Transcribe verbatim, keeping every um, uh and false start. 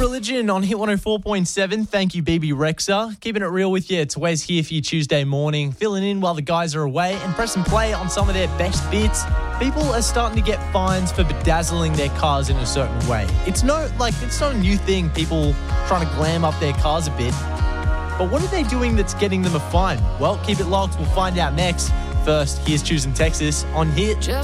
Religion on Hit one oh four point seven. Thank you, B B Rexa. Keeping it real with you. It's Wes here for you Tuesday morning, filling in while the guys are away and pressing play on some of their best bits. People are starting to get fines for bedazzling their cars in a certain way. It's no, like, it's not a new thing, people trying to glam up their cars a bit. But what are they doing that's getting them a fine? Well, keep it locked. We'll find out next. First, here's Choosing Texas on Hit. Just